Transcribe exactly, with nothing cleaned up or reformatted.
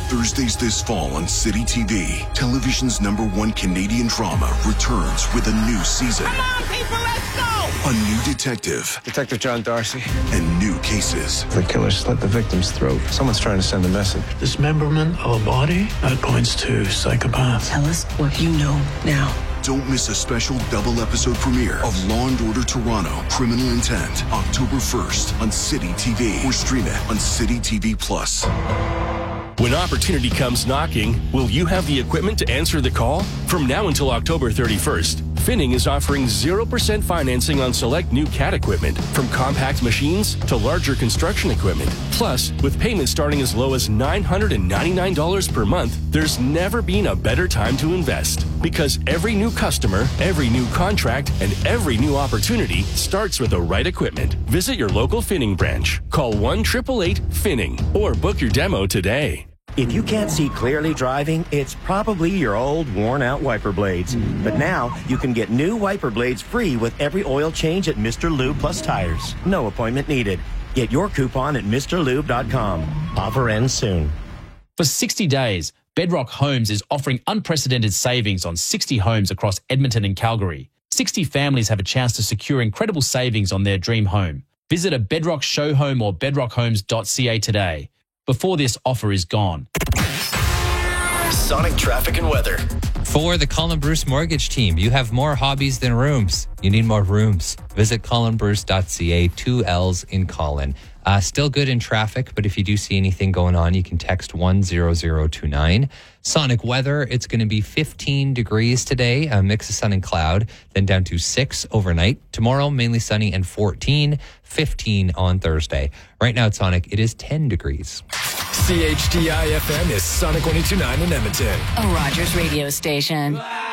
Thursdays this fall on City T V, television's number one Canadian drama returns with a new season. Come on, people, let's go! A new detective. Detective John Darcy. And new cases. The killer slit the victim's throat. Someone's trying to send a message. Dismemberment of a body? That points to psychopath. Tell us what you know now. Don't miss a special double episode premiere of Law and Order Toronto, Criminal Intent, October first on City T V, or stream it on City T V Plus. When opportunity comes knocking, will you have the equipment to answer the call? From now until October thirty-first, Finning is offering zero percent financing on select new C A T equipment, from compact machines to larger construction equipment. Plus, with payments starting as low as nine hundred ninety-nine dollars per month, there's never been a better time to invest. Because every new customer, every new contract, and every new opportunity starts with the right equipment. Visit your local Finning branch. Call one eight eight eight Finning or book your demo today. If you can't see clearly driving, it's probably your old, worn-out wiper blades. But now, you can get new wiper blades free with every oil change at Mister Lube Plus Tires. No appointment needed. Get your coupon at Mr Lube dot com. Offer ends soon. For sixty days, Bedrock Homes is offering unprecedented savings on sixty homes across Edmonton and Calgary. sixty families have a chance to secure incredible savings on their dream home. Visit a Bedrock show home or bedrock homes dot c a today, before this offer is gone. Sonic traffic and weather. For the Colin Bruce Mortgage Team, you have more hobbies than rooms. You need more rooms. Visit colin bruce dot c a, two L's in Colin. Uh, still good in traffic, but if you do see anything going on, you can text one zero zero two nine. Sonic weather, it's going to be fifteen degrees today, a mix of sun and cloud, then down to six overnight. Tomorrow, mainly sunny and fourteen, fifteen on Thursday. Right now at Sonic, it is ten degrees. C H D I F M is Sonic one oh two point nine in Edmonton. A Rogers radio station.